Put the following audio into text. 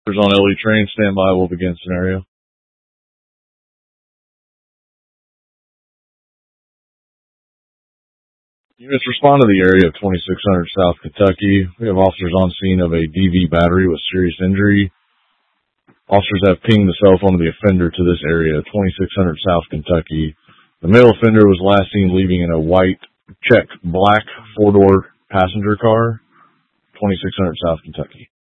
There's on LE train, stand by, we'll begin scenario. Units respond to the area of 2600 South Kentucky. We have officers on scene of a DV battery with serious injury. Officers have pinged the cell phone of the offender to this area, 2600 South Kentucky. The male offender was last seen leaving in a white, checked black four-door passenger car, 2600 South Kentucky.